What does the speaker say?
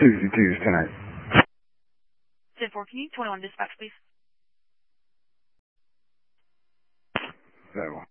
Susie 2's tonight. 10-4, can you 21 dispatch, please? So.